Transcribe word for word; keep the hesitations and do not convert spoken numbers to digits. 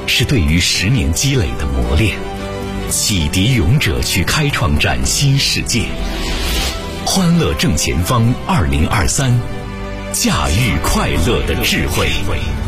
是对于十年积累的磨练，启迪勇者去开创崭新世界。欢乐正前方二零二三，驾驭快乐的智慧。